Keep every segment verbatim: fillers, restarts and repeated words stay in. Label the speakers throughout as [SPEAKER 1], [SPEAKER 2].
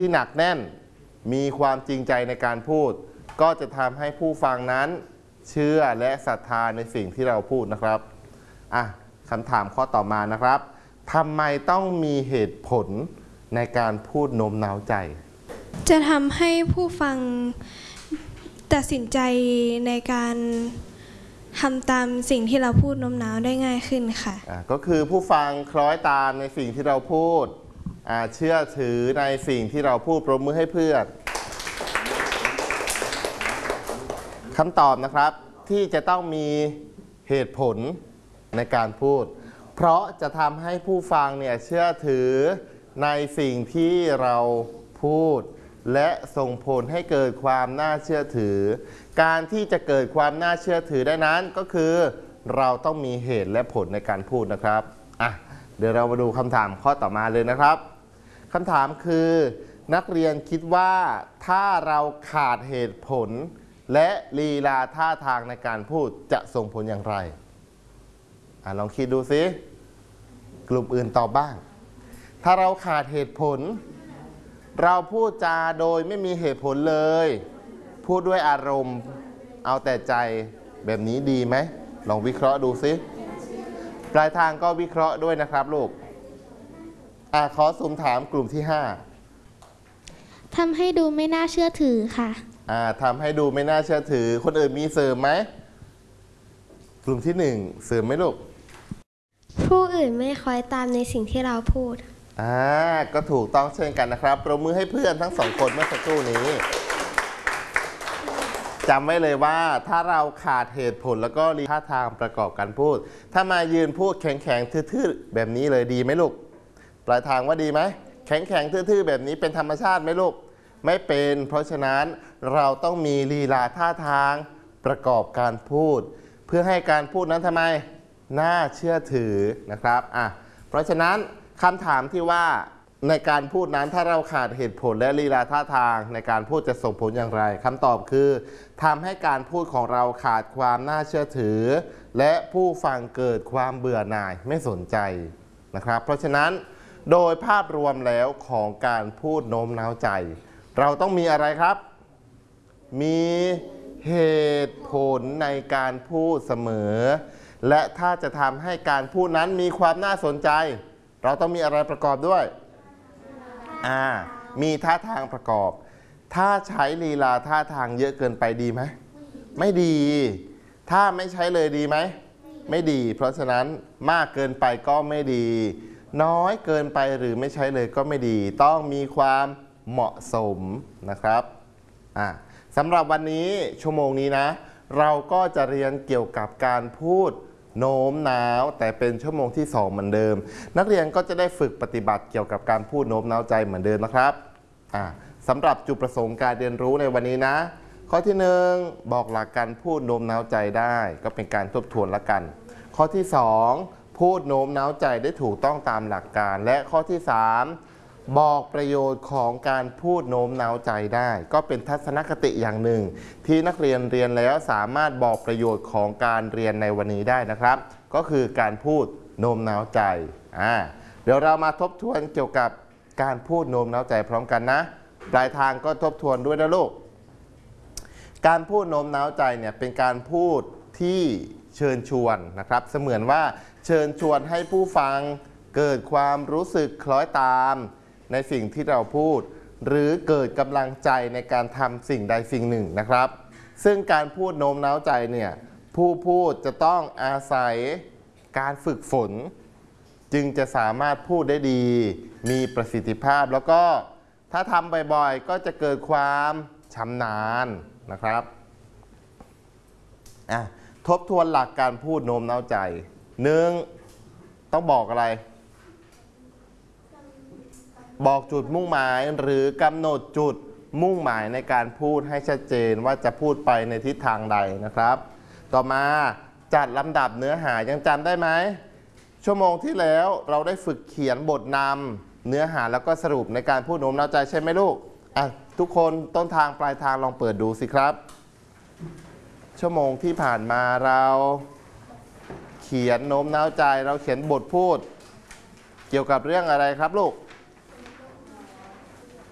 [SPEAKER 1] ที่หนักแน่นมีความจริงใจในการพูดก็จะทำให้ผู้ฟังนั้นเชื่อและศรัทธาในสิ่งที่เราพูดนะครับอ่ะคำถามข้อต่อมานะครับทำไมต้องมีเหตุผลในการพูดโน้มน้าวใจ
[SPEAKER 2] จะทำให้ผู้ฟังตัดสินใจในการทำตามสิ่งที่เราพูดโน้มน้าวได้ง่ายขึ้นค่ะ
[SPEAKER 1] อ่ะก็คือผู้ฟังคล้อยตามในสิ่งที่เราพูดอ่ะเชื่อถือในสิ่งที่เราพูดปรบมือให้เพื่อนคำตอบนะครับที่จะต้องมีเหตุผลในการพูดเพราะจะทำให้ผู้ฟังเนี่ยเชื่อถือในสิ่งที่เราพูดและส่งผลให้เกิดความน่าเชื่อถือการที่จะเกิดความน่าเชื่อถือได้นั้นก็คือเราต้องมีเหตุและผลในการพูดนะครับอ่ะเดี๋ยวเรามาดูคำถามข้อต่อมาเลยนะครับคำถามคือนักเรียนคิดว่าถ้าเราขาดเหตุผลและลีลาท่าทางในการพูดจะส่งผลอย่างไรอ่ะลองคิดดูสิกลุ่มอื่นตอบบ้างถ้าเราขาดเหตุผลเราพูดจาโดยไม่มีเหตุผลเลยพูดด้วยอารมณ์เอาแต่ใจแบบนี้ดีไหมลองวิเคราะห์ดูสิปลายทางก็วิเคราะห์ด้วยนะครับลูกอ่ะขอสุ่มถามกลุ่มที่ห้า
[SPEAKER 3] ทำให้ดูไม่น่าเชื่อถือค่ะ
[SPEAKER 1] อ่าทำให้ดูไม่น่าเชื่อถือคนอื่นมีเสริมไหมกลุ่มที่หนึ่งเสริมไหมลูก
[SPEAKER 3] ผู้อื่นไม่คอยตามในสิ่งที่เราพูด
[SPEAKER 1] อ่าก็ถูกต้องเช่นกันนะครับปรบมือให้เพื่อนทั้งสองคนเมื่อสักครู่นี้จำไว้เลยว่าถ้าเราขาดเหตุผลแล้วก็ท่าทางประกอบการพูดถ้ามายืนพูดแข็งๆทื่อๆแบบนี้เลยดีไหมลูกปลายทางว่าดีไหมแข็งๆทื่อๆแบบนี้เป็นธรรมชาติไหมลูกไม่เป็นเพราะฉะนั้นเราต้องมีลีลาท่าทางประกอบการพูดเพื่อให้การพูดนั้นทำไมน่าเชื่อถือนะครับอ่ะเพราะฉะนั้นคำถามที่ว่าในการพูดนั้นถ้าเราขาดเหตุผลและลีลาท่าทางในการพูดจะส่งผลอย่างไรคำตอบคือทำให้การพูดของเราขาดความน่าเชื่อถือและผู้ฟังเกิดความเบื่อหน่ายไม่สนใจนะครับเพราะฉะนั้นโดยภาพรวมแล้วของการพูดโน้มน้าวใจเราต้องมีอะไรครับมีเหตุผลในการพูดเสมอและถ้าจะทำให้การพูดนั้นมีความน่าสนใจเราต้องมีอะไรประกอบด้วยอ่ามีท่าทางประกอบถ้าใช้ลีลาท่าทางเยอะเกินไปดีไหมไม่ดีถ้าไม่ใช้เลยดีไหมไม่ดีเพราะฉะนั้นมากเกินไปก็ไม่ดีน้อยเกินไปหรือไม่ใช้เลยก็ไม่ดีต้องมีความเหมาะสมนะครับอ่าสำหรับวันนี้ชั่วโมงนี้นะเราก็จะเรียนเกี่ยวกับการพูดโน้มน้าวแต่เป็นชั่วโมงที่สองเหมือนเดิมนักเรียนก็จะได้ฝึกปฏิบัติเกี่ยวกับการพูดโน้มน้าวใจเหมือนเดิมนะครับอ่าสำหรับจุดประสงค์การเรียนรู้ในวันนี้นะข้อที่หนึ่งบอกหลักการพูดโน้มน้าวใจได้ก็เป็นการทบทวนละกันข้อที่สองพูดโน้มน้าวใจได้ถูกต้องตามหลักการและข้อที่สามบอกประโยชน์ของการพูดโน้มน้าวใจได้ก็เป็นทัศนคติอย่างหนึ่งที่นักเรียนเรียนแล้วสามารถบอกประโยชน์ของการเรียนในวันนี้ได้นะครับก็คือการพูดโน้มน้าวใจอ่าเดี๋ยวเรามาทบทวนเกี่ยวกับการพูดโน้มน้าวใจพร้อมกันนะปลายทางก็ทบทวนด้วยนะลูกการพูดโน้มน้าวใจเนี่ยเป็นการพูดที่เชิญชวนนะครับเสมือนว่าเชิญชวนให้ผู้ฟังเกิดความรู้สึกคล้อยตามในสิ่งที่เราพูดหรือเกิดกำลังใจในการทำสิ่งใดสิ่งหนึ่งนะครับซึ่งการพูดโน้มน้าวใจเนี่ยผู้พูดจะต้องอาศัยการฝึกฝนจึงจะสามารถพูดได้ดีมีประสิทธิภาพแล้วก็ถ้าทำบ่อยๆก็จะเกิดความชำนาญนะครับอ่ะทบทวนหลักการพูดโน้มน้าวใจหนึ่งต้องบอกอะไรบอกจุดมุ่งหมายหรือกำหนดจุดมุ่งหมายในการพูดให้ชัดเจนว่าจะพูดไปในทิศทางใดนะครับต่อมาจัดลำดับเนื้อหายังจำได้ไหมชั่วโมงที่แล้วเราได้ฝึกเขียนบทนำเนื้อหาแล้วก็สรุปในการพูดโน้มน้าวใจใช่ไหมลูกอ่ะทุกคนต้นทางปลายทางลองเปิดดูสิครับชั่วโมงที่ผ่านมาเราเขียนโน้มน้าวใจเราเขียนบทพูดเกี่ยวกับเรื่องอะไรครับลูก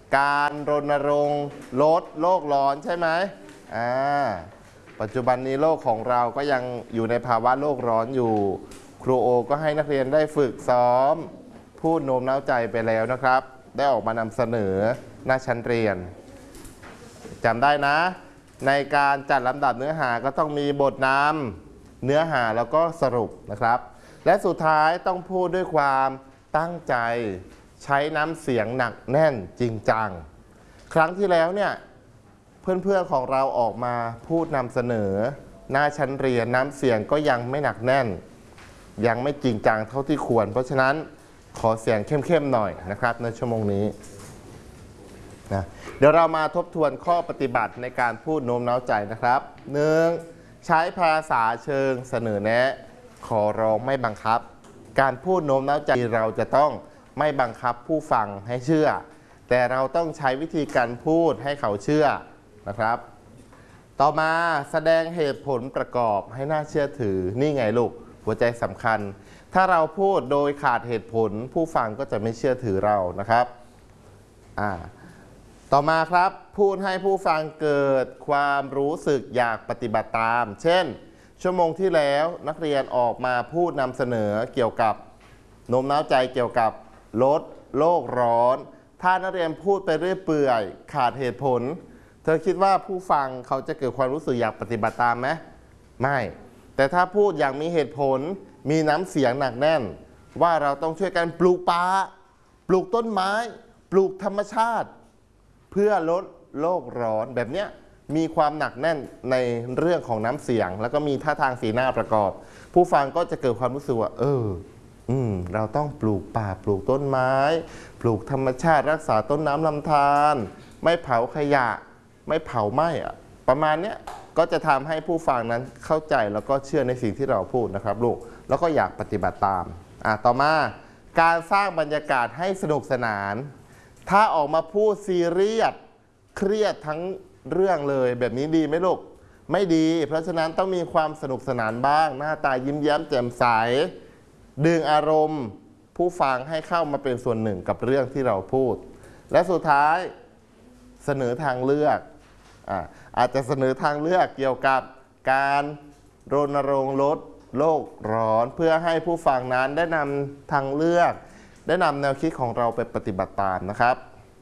[SPEAKER 1] การรณรงค์ลดโลกร้อนใช่ไหมอ่าปัจจุบันนี้โลกของเราก็ยังอยู่ในภาวะโลกร้อนอยู่ครูโอก็ให้นักเรียนได้ฝึกซ้อมพูดโน้มน้าวใจไปแล้วนะครับได้ออกมานำเสนอหน้าชั้นเรียนจำได้นะในการจัดลำดับเนื้อหาก็ต้องมีบทนำเนื้อหาแล้วก็สรุปนะครับและสุดท้ายต้องพูดด้วยความตั้งใจใช้น้ำเสียงหนักแน่นจริงจังครั้งที่แล้วเนี่ยเพื่อนๆของเราออกมาพูดนำเสนอหน้าชั้นเรียนน้ำเสียงก็ยังไม่หนักแน่นยังไม่จริงจังเท่าที่ควรเพราะฉะนั้นขอเสียงเข้มๆหน่อยนะครับในชั่วโมงนี้นะเดี๋ยวเรามาทบทวนข้อปฏิบัติในการพูดโน้มน้าวใจนะครับหนึ่งใช้ภาษาเชิงเสนอแนะขอร้องไม่บังคับการพูดโน้มน้าวใจเราจะต้องไม่บังคับผู้ฟังให้เชื่อแต่เราต้องใช้วิธีการพูดให้เขาเชื่อนะครับต่อมาแสดงเหตุผลประกอบให้น่าเชื่อถือนี่ไงลูกหัวใจสำคัญถ้าเราพูดโดยขาดเหตุผลผู้ฟังก็จะไม่เชื่อถือเรานะครับอ่าต่อมาครับพูดให้ผู้ฟังเกิดความรู้สึกอยากปฏิบัติตามเช่นชั่วโมงที่แล้วนักเรียนออกมาพูดนำเสนอเกี่ยวกับโน้มน้าวใจเกี่ยวกับลดโลกร้อนถ้านักเรียนพูดไปเรื่อยเปื่อยขาดเหตุผลเธอคิดว่าผู้ฟังเขาจะเกิดความรู้สึกอยากปฏิบัติตามไหมไม่แต่ถ้าพูดอย่างมีเหตุผลมีน้ำเสียงหนักแน่นว่าเราต้องช่วยกันปลูกป่าปลูกต้นไม้ปลูกธรรมชาติเพื่อลดโลกร้อนแบบเนี้ยมีความหนักแน่นในเรื่องของน้ำเสียงแล้วก็มีท่าทางสีหน้าประกอบผู้ฟังก็จะเกิดความรู้สึกว่าเอออืมเราต้องปลูกป่าปลูกต้นไม้ปลูกธรรมชาติรักษาต้นน้ำลำธารไม่เผาขยะไม่เผาไหม้อะประมาณเนี้ยก็จะทำให้ผู้ฟังนั้นเข้าใจแล้วก็เชื่อในสิ่งที่เราพูดนะครับลูกแล้วก็อยากปฏิบัติตามอ่ะต่อมาการสร้างบรรยากาศให้สนุกสนานถ้าออกมาพูดซีเรียสเครียดทั้งเรื่องเลยแบบนี้ดีไหมลูกไม่ดีเพราะฉะนั้นต้องมีความสนุกสนานบ้างหน้าตายิ้มแย้มแจ่มใสดึงอารมณ์ผู้ฟังให้เข้ามาเป็นส่วนหนึ่งกับเรื่องที่เราพูดและสุดท้ายเสนอทางเลือกอ่าอาจจะเสนอทางเลือกเกี่ยวกับการรณรงค์ลดโลกร้อนเพื่อให้ผู้ฟังนั้นได้นำทางเลือกได้นำแนวคิดของเราไปปฏิบัติตามนะครับ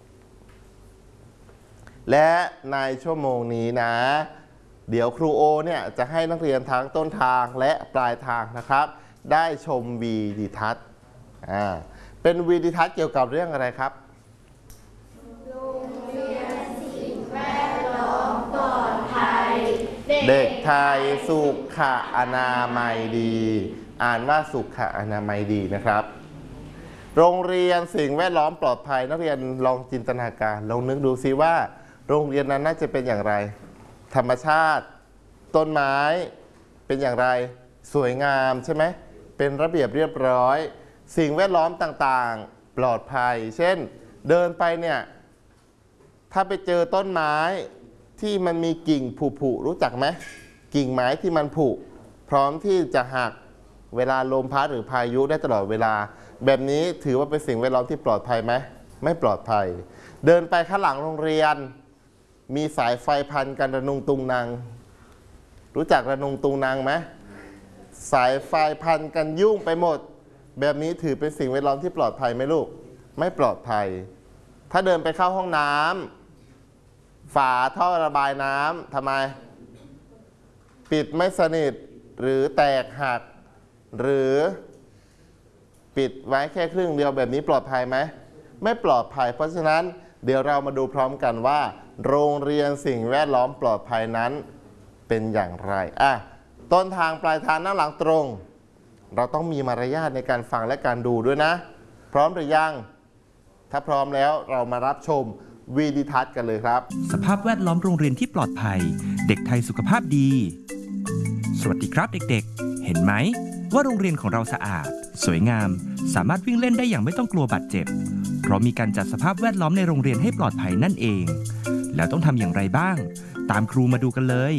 [SPEAKER 1] และในชั่วโมงนี้นะเดี๋ยวครูโอเนี่ยจะให้นักเรียนทั้งต้นทางและปลายทางนะครับได้ชมวีดิทัศน์อ่าเป็นวีดิทัศน์เกี่ยวกับเรื่องอะไรครับโรงเรียนสิ่งแวดล้อมปลอดภัยเด็กไทยสุขอนามัยดีอ่านว่าสุขอนามัยดีนะครับโรงเรียนสิ่งแวดล้อมปลอดภัยนักเรียนลองจินตนาการลองนึกดูซิว่าโรงเรียนนั้นน่าจะเป็นอย่างไรธรรมชาติต้นไม้เป็นอย่างไรสวยงามใช่ไหมเป็นระเบียบเรียบร้อยสิ่งแวดล้อมต่างๆปลอดภัยเช่นเดินไปเนี่ยถ้าไปเจอต้นไม้ที่มันมีกิ่งผุๆรู้จักไหมกิ่งไม้ที่มันผุพร้อมที่จะหักเวลาลมพัดหรือพายุได้ตลอดเวลาแบบนี้ถือว่าเป็นสิ่งแวดล้อมที่ปลอดภัยไหมไม่ปลอดภัยเดินไปข้างหลังโรงเรียนมีสายไฟพันกันระนุงตุงนางรู้จักระนุงตุงนางไหมสายไฟพันกันยุ่งไปหมดแบบนี้ถือเป็นสิ่งแวดล้อมที่ปลอดภัยไหมลูกไม่ปลอดภัยถ้าเดินไปเข้าห้องน้ำฝาท่อระบายน้ำทำไมปิดไม่สนิทหรือแตกหักหรือปิดไว้แค่ครึ่งเดียวแบบนี้ปลอดภัยไหมไม่ปลอดภัยเพราะฉะนั้นเดี๋ยวเรามาดูพร้อมกันว่าโรงเรียนสิ่งแวดล้อมปลอดภัยนั้นเป็นอย่างไรอ่ะต้นทางปลายทางหน้าหลังตรงเราต้องมีมารยาทในการฟังและการดูด้วยนะพร้อมหรือยังถ้าพร้อมแล้วเรามารับชมวีดิทัศน์กันเลยครับ
[SPEAKER 4] สภาพแวดล้อมโรงเรียนที่ปลอดภัยเด็กไทยสุขภาพดีสวัสดีครับเด็กๆเห็นไหมว่าโรงเรียนของเราสะอาดสวยงามสามารถวิ่งเล่นได้อย่างไม่ต้องกลัวบาดเจ็บเพราะมีการจัดสภาพแวดล้อมในโรงเรียนให้ปลอดภัยนั่นเองแล้วต้องทำอย่างไรบ้างตามครูมาดูกันเลย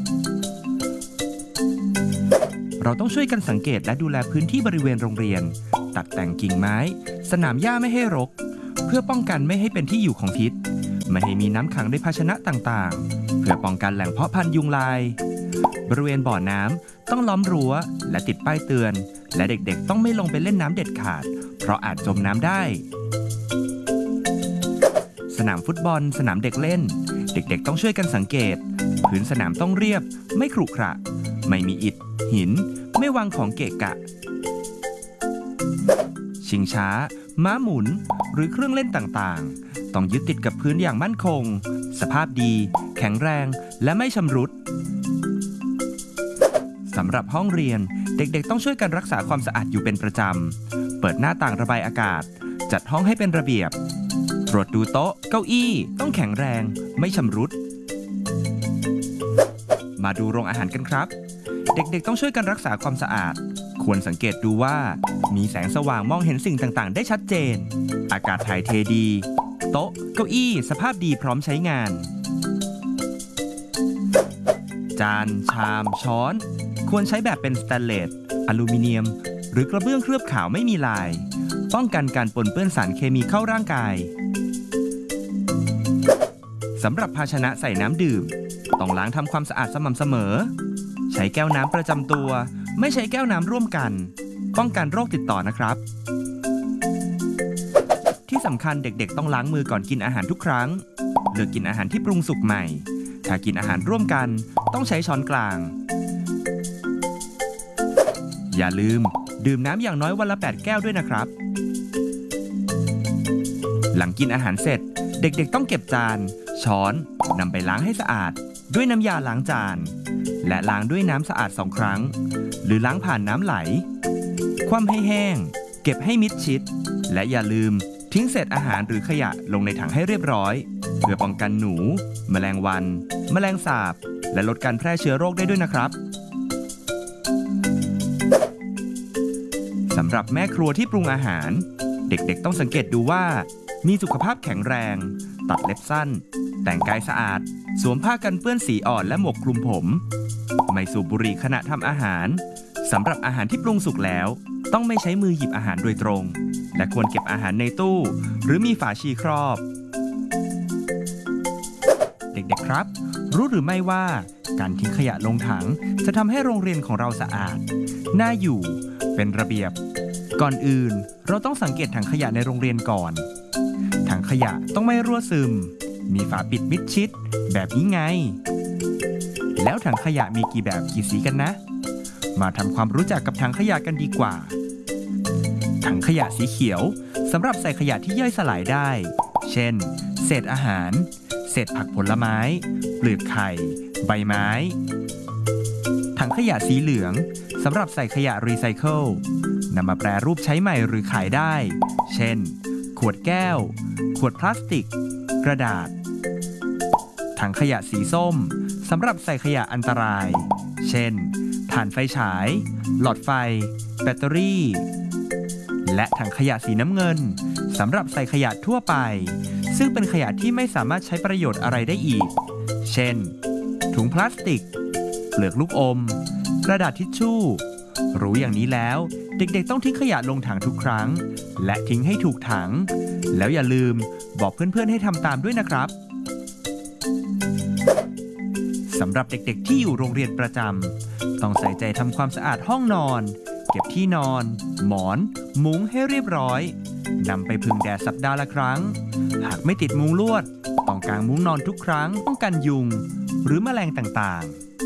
[SPEAKER 4] เราต้องช่วยกันสังเกตและดูแลพื้นที่บริเวณโรงเรียนตัดแต่งกิ่งไม้สนามหญ้าไม่ให้รกพื่อป้องกันไม่ให้เป็นที่อยู่ของพิษไม่ให้มีน้ำขังในภาชนะต่างๆเพื่อป้องกันแหล่งเพาะพันธุ์ยุงลายบริเวณบ่อน้ำต้องล้อมรั้วและติดป้ายเตือนและเด็กๆต้องไม่ลงไปเล่นน้ำเด็ดขาดเพราะอาจจมน้ำได้สนามฟุตบอลสนามเด็กเล่นเด็กๆต้องช่วยกันสังเกตพื้นสนามต้องเรียบไม่ขรุขระไม่มีอิฐหินไม่วางของเกะกะชิงช้าม้าหมุนหรือเครื่องเล่นต่างๆต้องยึดติดกับพื้นอย่างมั่นคงสภาพดีแข็งแรงและไม่ชำรุดสำหรับห้องเรียนเด็กๆต้องช่วยกันรักษาความสะอาดอยู่เป็นประจำเปิดหน้าต่างระบายอากาศจัดห้องให้เป็นระเบียบตรวจดูโต๊ะเก้าอี้ต้องแข็งแรงไม่ชำรุดมาดูโรงอาหารกันครับเด็กๆต้องช่วยกันรักษาความสะอาดควรสังเกตดูว่ามีแสงสว่างมองเห็นสิ่งต่างๆได้ชัดเจนอากาศถ่ายเทดีโต๊ะเก้าอี้สภาพดีพร้อมใช้งานจานชามช้อนควรใช้แบบเป็นสแตนเลสอลูมิเนียมหรือกระเบื้องเคลือบขาวไม่มีลายป้องกันการปนเปื้อนสารเคมีเข้าร่างกายสำหรับภาชนะใส่น้ำดื่มต้องล้างทำความสะอาดสม่ำเสมอใช้แก้วน้ำประจำตัวไม่ใช้แก้วน้ำร่วมกันป้องกันโรคติดต่อนะครับที่สำคัญเด็กๆต้องล้างมือก่อนกินอาหารทุกครั้งเลือกกินอาหารที่ปรุงสุกใหม่ถ้ากินอาหารร่วมกันต้องใช้ช้อนกลางอย่าลืมดื่มน้ำอย่างน้อยวันละแปดแก้วด้วยนะครับหลังกินอาหารเสร็จเด็กๆต้องเก็บจานช้อนนำไปล้างให้สะอาดด้วยน้ำยาล้างจานและล้างด้วยน้ำสะอาดสองครั้งหรือล้างผ่านน้ำไหลคว่ำให้แห้งเก็บให้มิดชิดและอย่าลืมทิ้งเศษอาหารหรือขยะลงในถังให้เรียบร้อยเพื่อป้องกันหนูแมลงวันแมลงสาบและลดการแพร่เชื้อโรคได้ด้วยนะครับสำหรับแม่ครัวที่ปรุงอาหารเด็กๆต้องสังเกตดูว่ามีสุขภาพแข็งแรงตัดเล็บสั้นแต่งกายสะอาดสวมผ้ากันเปื้อนสีอ่อนและหมวกคลุมผมไม่สูบบุหรี่ขณะทำอาหารสำหรับอาหารที่ปรุงสุกแล้วต้องไม่ใช้มือหยิบอาหารโดยตรงและควรเก็บอาหารในตู้หรือมีฝาชีครอบเด็กๆครับรู้หรือไม่ว่าการทิ้งขยะลงถังจะทำให้โรงเรียนของเราสะอาดน่าอยู่เป็นระเบียบก่อนอื่นเราต้องสังเกตถังขยะในโรงเรียนก่อนถังขยะต้องไม่รั่วซึมมีฝาปิดมิดชิดแบบนี้ไงแล้วถังขยะมีกี่แบบกี่สีกันนะมาทำความรู้จักกับถังขยะกันดีกว่าถังขยะสีเขียวสำหรับใส่ขยะที่ย่อยสลายได้เช่นเศษอาหารเศษผักผลไม้เปลือกไข่ใบไม้ถังขยะสีเหลืองสำหรับใส่ขยะรีไซเคิลนำมาแปรรูปใช้ใหม่หรือขายได้เช่นขวดแก้วขวดพลาสติกกระดาษถังขยะสีส้มสำหรับใส่ขยะอันตรายเช่นถ่านไฟฉายหลอดไฟแบตเตอรี่และถังขยะสีน้ำเงินสำหรับใส่ขยะทั่วไปซึ่งเป็นขยะที่ไม่สามารถใช้ประโยชน์อะไรได้อีกเช่นถุงพลาสติกเปลือกลูกอมกระดาษทิชชู่รู้อย่างนี้แล้วเด็กๆต้องทิ้งขยะลงถังทุกครั้งและทิ้งให้ถูกถังแล้วอย่าลืมบอกเพื่อนๆให้ทำตามด้วยนะครับสำหรับเด็กๆที่อยู่โรงเรียนประจำต้องใส่ใจทำความสะอาดห้องนอนเก็บที่นอนหมอนมุ้งให้เรียบร้อยนำไปพึ่งแดดสัปดาห์ละครั้งหากไม่ติดมุ้งลวดต้องกางมุ้งนอนทุกครั้งป้องกันยุงหรือแมลงต่าง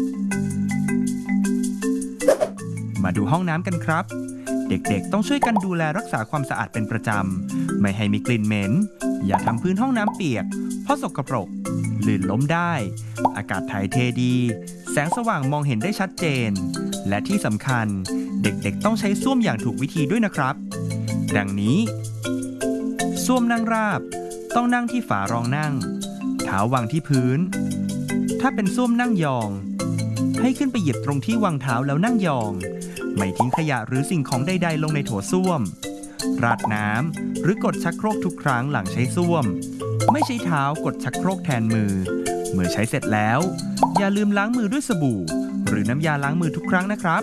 [SPEAKER 4] ๆมาดูห้องน้ำกันครับเด็กๆต้องช่วยกันดูแลรักษาความสะอาดเป็นประจำไม่ให้มีกลิ่นเหม็นอย่าทำพื้นห้องน้ำเปียกเพราะสกปรกลื่นล้มได้อากาศถ่ายเทดีแสงสว่างมองเห็นได้ชัดเจนและที่สำคัญเด็กๆต้องใช้ส้วมอย่างถูกวิธีด้วยนะครับดังนี้ส้วมนั่งราบต้องนั่งที่ฝารองนั่งเท้าวางที่พื้นถ้าเป็นส้วมนั่งยองให้ขึ้นไปเหยียบตรงที่วางเท้าแล้วนั่งยองไม่ทิ้งขยะหรือสิ่งของใดๆลงในโถส้วมราดน้ำหรือกดชักโครกทุกครั้งหลังใช้ส้วมไม่ใช้เท้ากดชักโครกแทนมือเมื่อใช้เสร็จแล้วอย่าลืมล้างมือด้วยสบู่หรือน้ำยาล้างมือทุกครั้งนะครับ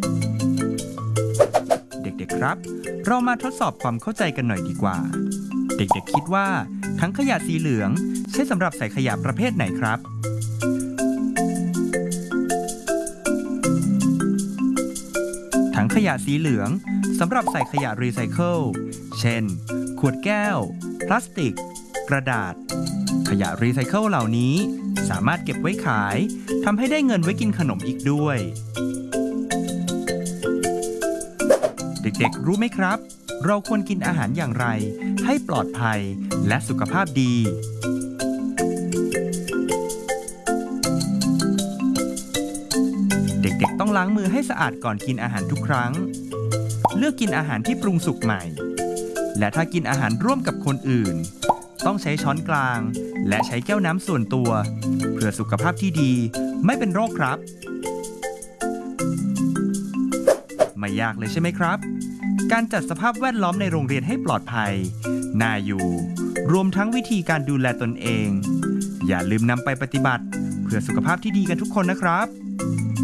[SPEAKER 4] เด็กๆครับเรามาทดสอบความเข้าใจกันหน่อยดีกว่าเด็กๆคิดว่าถังขยะสีเหลืองใช้สำหรับใส่ขยะประเภทไหนครับถังขยะสีเหลืองสำหรับใส่ขยะรีไซเคิลเช่นขวดแก้วพลาสติกกระดาษขยะรีไซเคิลเหล่านี้สามารถเก็บไว้ขายทำให้ได้เงินไว้กินขนมอีกด้วยเด็กๆรู้ไหมครับเราควรกินอาหารอย่างไรให้ปลอดภัยและสุขภาพดีเด็กๆต้องล้างมือให้สะอาดก่อนกินอาหารทุกครั้งเลือกกินอาหารที่ปรุงสุกใหม่และถ้ากินอาหารร่วมกับคนอื่นต้องใช้ช้อนกลางและใช้แก้วน้ำส่วนตัวเพื่อสุขภาพที่ดีไม่เป็นโรคครับไม่ยากเลยใช่ไหมครับการจัดสภาพแวดล้อมในโรงเรียนให้ปลอดภัยน่าอยู่รวมทั้งวิธีการดูแลตนเองอย่าลืมนำไปปฏิบัติเพื่อสุขภาพที่ดีกันทุกคนนะครับ